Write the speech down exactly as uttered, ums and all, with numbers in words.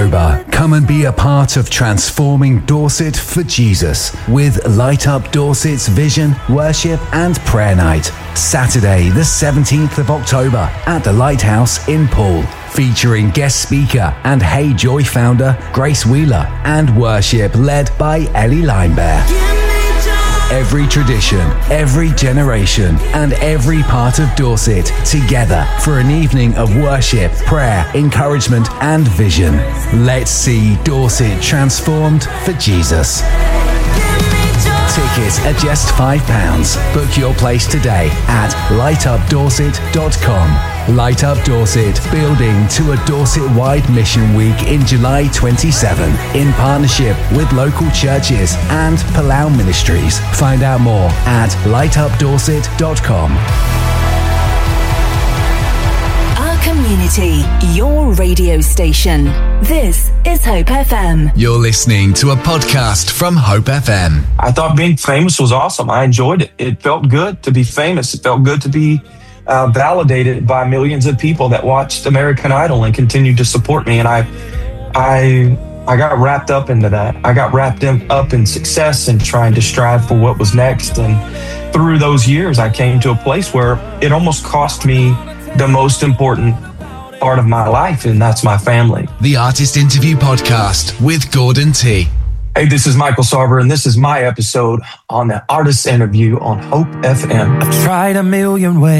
October, come and be a part of transforming Dorset for Jesus with Light Up Dorset's Vision, Worship and Prayer Night. Saturday the seventeenth of October at the Lighthouse in Poole, featuring guest speaker and Hey Joy founder Grace Wheeler and worship led by Ellie Linebear. Every tradition, every generation, and every part of Dorset together for an evening of worship, prayer, encouragement, and vision. Let's see Dorset transformed for Jesus. Tickets are just five pounds. Book your place today at light up dorset dot com. Light Up Dorset, building to a Dorset-wide mission week in July twenty-seventh in partnership with local churches and Palau Ministries. Find out more at light up dorset dot com. Community, your radio station. This is Hope F M. You're listening to a podcast from Hope F M. I thought being famous was awesome. I enjoyed it. It felt good to be famous. It felt good to be uh, validated by millions of people that watched American Idol and continued to support me. And I, I, I got wrapped up into that. I got wrapped in, up in success and trying to strive for what was next. And through those years, I came to a place where it almost cost me the most important part of my life, and that's my family. The Artist Interview Podcast with Gordon T. Hey, this is Michael Sarver, and this is my episode on the Artist Interview on Hope F M. I've tried a million ways